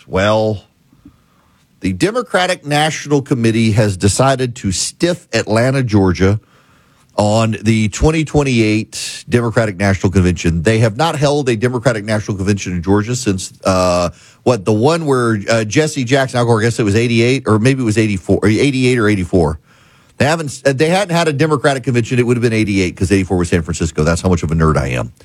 Well, the Democratic National Committee has decided to stiff Atlanta, Georgia on the 2028 Democratic National Convention. They have not held a Democratic National Convention in Georgia since, the one where Jesse Jackson, I guess it was 88, or maybe it was 84, or 88 or 84. They hadn't had a Democratic convention. It would have been 88 because 84 was San Francisco. That's how much of a nerd I am.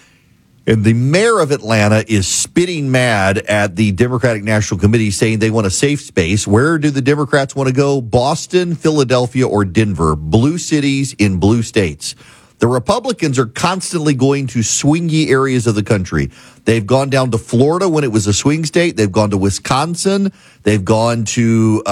And the mayor of Atlanta is spitting mad at the Democratic National Committee, saying they want a safe space. Where do the Democrats want to go? Boston, Philadelphia, or Denver? Blue cities in blue states. The Republicans are constantly going to swingy areas of the country. They've gone down to Florida when it was a swing state. They've gone to Wisconsin. They've gone to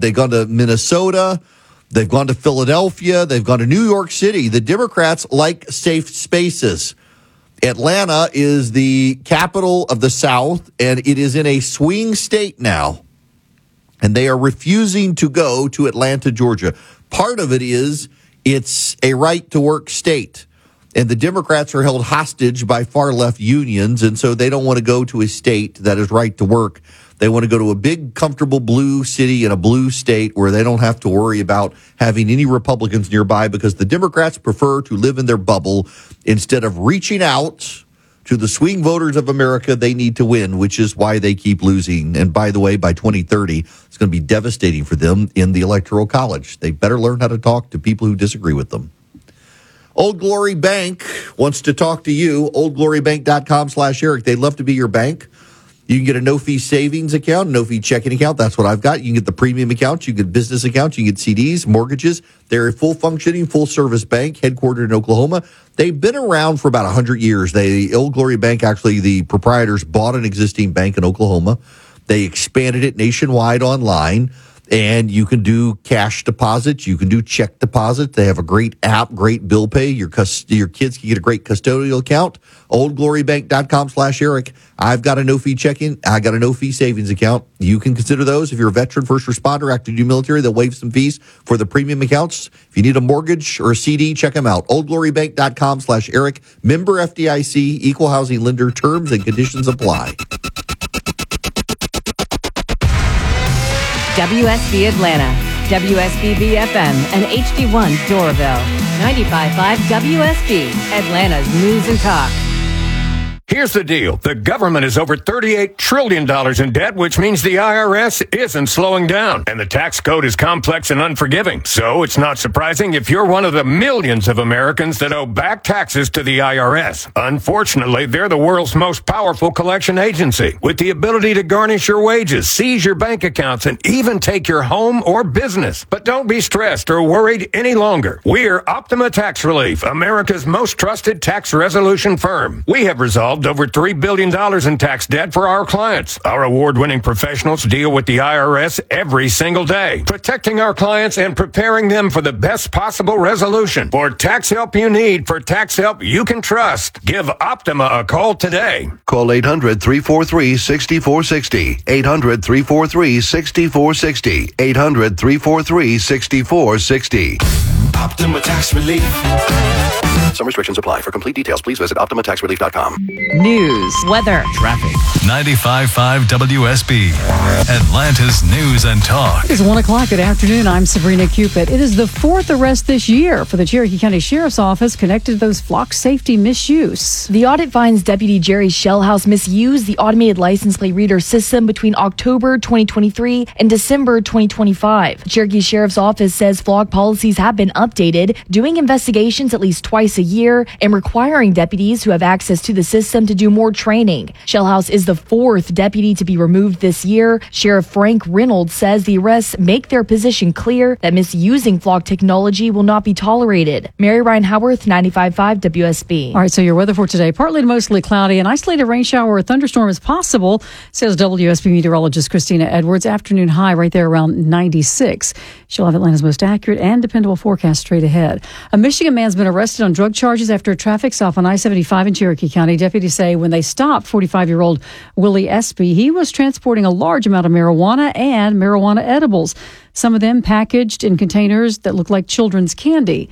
Minnesota. They've gone to Philadelphia. They've gone to New York City. The Democrats like safe spaces. Atlanta is the capital of the South, and it is in a swing state now. And they are refusing to go to Atlanta, Georgia. Part of it is it's a right-to-work state. And the Democrats are held hostage by far-left unions, and so they don't want to go to a state that is right-to-work. They want to go to a big, comfortable blue city in a blue state where they don't have to worry about having any Republicans nearby, because the Democrats prefer to live in their bubble instead of reaching out to the swing voters of America. They need to win, which is why they keep losing. And by the way, by 2030, it's going to be devastating for them in the Electoral College. They better learn how to talk to people who disagree with them. Old Glory Bank wants to talk to you. OldGloryBank.com/Eric. They'd love to be your bank. You can get a no-fee savings account, no-fee checking account. That's what I've got. You can get the premium account. You can get business accounts. You can get CDs, mortgages. They're a full-functioning, full-service bank headquartered in Oklahoma. They've been around for about 100 years. Old Glory Bank, actually, the proprietors bought an existing bank in Oklahoma. They expanded it nationwide online. And you can do cash deposits. You can do check deposits. They have a great app, great bill pay. Your kids can get a great custodial account. OldGloryBank.com/Eric. I've got a no-fee checking. I got a no-fee savings account. You can consider those. If you're a veteran, first responder, active duty military, they'll waive some fees for the premium accounts. If you need a mortgage or a CD, check them out. OldGloryBank.com/Eric. Member FDIC, equal housing lender. Terms and conditions apply. WSB Atlanta, WSBB FM, and HD1 Doraville. 95.5 WSB, Atlanta's News and Talk. Here's the deal. The government is over $38 trillion in debt, which means the IRS isn't slowing down. And the tax code is complex and unforgiving. So it's not surprising if you're one of the millions of Americans that owe back taxes to the IRS. Unfortunately, they're the world's most powerful collection agency, with the ability to garnish your wages, seize your bank accounts, and even take your home or business. But don't be stressed or worried any longer. We're Optima Tax Relief, America's most trusted tax resolution firm. We have resolved over $3 billion in tax debt for our clients. Our award-winning professionals deal with the IRS every single day, protecting our clients and preparing them for the best possible resolution. For tax help you need, for tax help you can trust, give Optima a call today. Call 800-343-6460. 800-343-6460. 800-343-6460. Optima Tax Relief. Some restrictions apply. For complete details, please visit OptimaTaxRelief.com. News, weather, traffic. 95.5 WSB, Atlanta's News and Talk. It's 1 o'clock. Good afternoon. I'm Sabrina Cupid. It is the fourth arrest this year for the Cherokee County Sheriff's Office connected to those flock safety misuse. The audit finds Deputy Jerry Shellhouse misused the automated license plate reader system between October 2023 and December 2025. The Cherokee Sheriff's Office says flock policies have been updated, doing investigations at least twice a year and requiring deputies who have access to the system to do more training. Shellhouse is the fourth deputy to be removed this year. Sheriff Frank Reynolds says the arrests make their position clear that misusing flock technology will not be tolerated. Mary Ryan Howarth, 95.5 WSB. All right, so your weather for today, partly to mostly cloudy. An isolated rain shower or thunderstorm is possible, says WSB meteorologist Christina Edwards. Afternoon high right there around 96. She'll have Atlanta's most accurate and dependable forecast straight ahead. A Michigan man's been arrested on drug charges after a traffic stop on I-75 in Cherokee County. Deputies say when they stopped 45-year-old Willie Espy, he was transporting a large amount of marijuana and marijuana edibles, some of them packaged in containers that look like children's candy.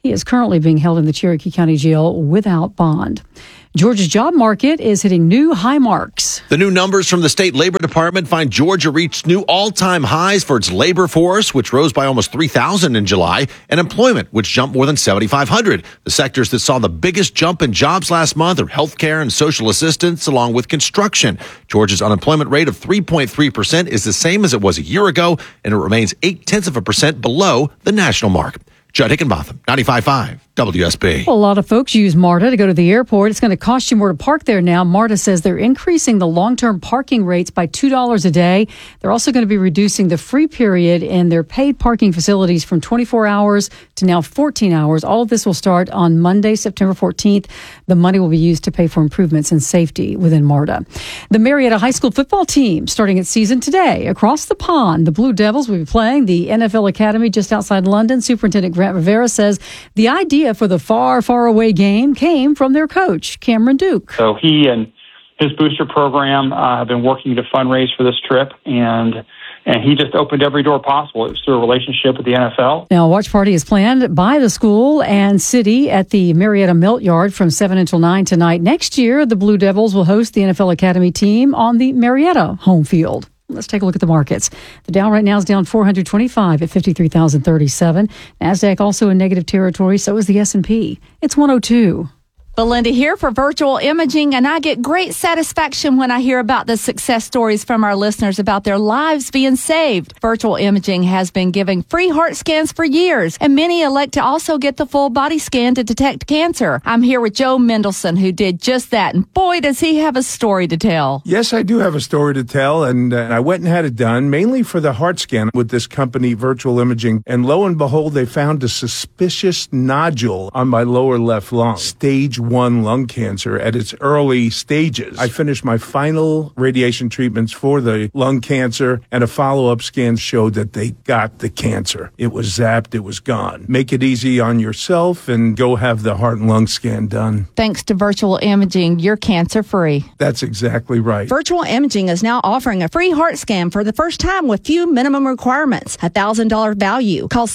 He is currently being held in the Cherokee County Jail without bond. Georgia's job market is hitting new high marks. The new numbers from the state labor department find Georgia reached new all-time highs for its labor force, which rose by almost 3,000 in July, and employment, which jumped more than 7,500. The sectors that saw the biggest jump in jobs last month are healthcare and social assistance, along with construction. Georgia's unemployment rate of 3.3% is the same as it was a year ago, and it remains 0.8% below the national mark. Judd Hickenbotham, 95.5 WSB. Well, a lot of folks use MARTA to go to the airport. It's going to cost you more to park there now. MARTA says they're increasing the long-term parking rates by $2 a day. They're also going to be reducing the free period in their paid parking facilities from 24 hours to now 14 hours. All of this will start on Monday, September 14th. The money will be used to pay for improvements in safety within MARTA. The Marietta High School football team starting its season today. Across the pond, the Blue Devils will be playing the NFL Academy just outside London. Superintendent Grant Rivera says the idea for the far, far away game came from their coach, Cameron Duke. So he and his booster program have been working to fundraise for this trip, and he just opened every door possible. It was through a relationship with the NFL. Now, a watch party is planned by the school and city at the Marietta Melt Yard from 7 until 9 tonight. Next year, the Blue Devils will host the NFL Academy team on the Marietta home field. Let's take a look at the markets. The Dow right now is down 425 at 53,037. NASDAQ also in negative territory. So is the S&P. It's 102. Belinda here for Virtual Imaging, and I get great satisfaction when I hear about the success stories from our listeners about their lives being saved. Virtual Imaging has been giving free heart scans for years, and many elect to also get the full body scan to detect cancer. I'm here with Joe Mendelson, who did just that, and boy, does he have a story to tell. Yes, I do have a story to tell, and I went and had it done, mainly for the heart scan with this company, Virtual Imaging, and lo and behold, they found a suspicious nodule on my lower left lung, stage 1 lung cancer at its early stages. I finished my final radiation treatments for the lung cancer, and a follow-up scan showed that they got the cancer. It was zapped, it was gone. Make it easy on yourself and go have the heart and lung scan done. Thanks to Virtual Imaging, you're cancer-free. That's exactly right. Virtual Imaging is now offering a free heart scan for the first time with few minimum requirements. $1,000 value. Call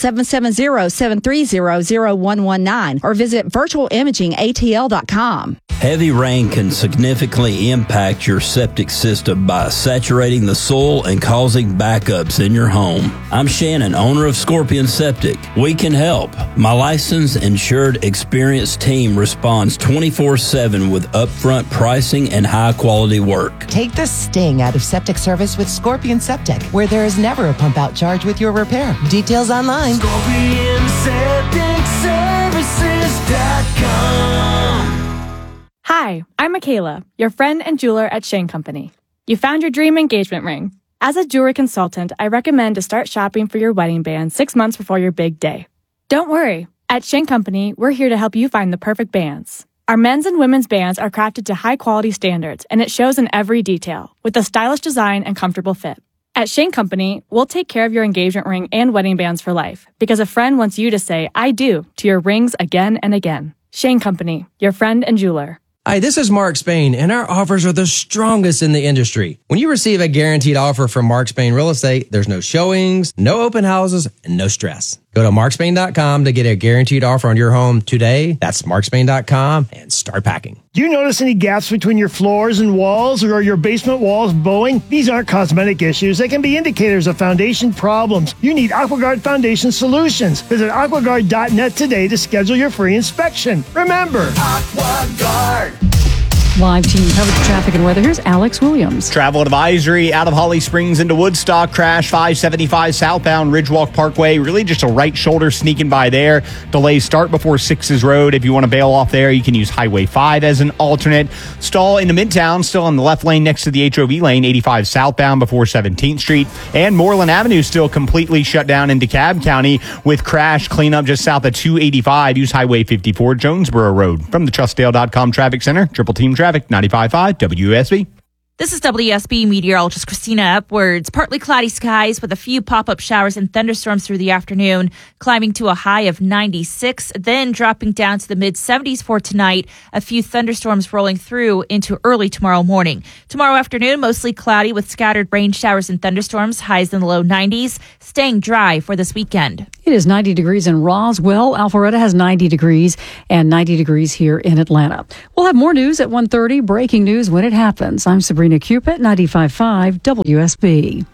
770-730-0119 or visit virtualimagingatl.com. Heavy rain can significantly impact your septic system by saturating the soil and causing backups in your home. I'm Shannon, owner of Scorpion Septic. We can help. My licensed, insured, experienced team responds 24/7 with upfront pricing and high-quality work. Take the sting out of septic service with Scorpion Septic, where there is never a pump-out charge with your repair. Details online. ScorpionSepticServices.com. Hi, I'm Michaela, your friend and jeweler at Shane Company. You found your dream engagement ring. As a jewelry consultant, I recommend to start shopping for your wedding band 6 months before your big day. Don't worry. At Shane Company, we're here to help you find the perfect bands. Our men's and women's bands are crafted to high-quality standards, and it shows in every detail, with a stylish design and comfortable fit. At Shane Company, we'll take care of your engagement ring and wedding bands for life, because a friend wants you to say, I do, to your rings again and again. Shane Company, your friend and jeweler. Hi, this is Mark Spain, and our offers are the strongest in the industry. When you receive a guaranteed offer from Mark Spain Real Estate, there's no showings, no open houses, and no stress. Go to markspain.com to get a guaranteed offer on your home today. That's markspain.com and start packing. Do you notice any gaps between your floors and walls, or are your basement walls bowing? These aren't cosmetic issues. They can be indicators of foundation problems. You need AquaGuard Foundation Solutions. Visit aquaguard.net today to schedule your free inspection. Remember, AquaGuard. Live team coverage, traffic and weather. Here's Alex Williams. Travel advisory out of Holly Springs into Woodstock. Crash 575 southbound Ridgewalk Parkway. Really just a right shoulder sneaking by there. Delays start before 6's Road. If you want to bail off there, you can use Highway 5 as an alternate. Stall into Midtown, still on the left lane next to the HOV lane, 85 southbound before 17th Street. And Moreland Avenue still completely shut down in DeKalb County with crash cleanup just south of 285. Use Highway 54 Jonesboro Road. From the TrustDale.com Traffic Center, Triple Team Traffic, 95.5 WSB. This is WSB meteorologist Christina Edwards. Partly cloudy skies with a few pop-up showers and thunderstorms through the afternoon, climbing to a high of 96, then dropping down to the mid-70s for tonight. A few thunderstorms rolling through into early tomorrow morning. Tomorrow afternoon, mostly cloudy with scattered rain showers and thunderstorms, highs in the low 90s, staying dry for this weekend. It is 90 degrees in Roswell. Alpharetta has 90 degrees and 90 degrees here in Atlanta. We'll have more news at 1:30. Breaking news when it happens. I'm Sabrina Cupid, 95.5 WSB.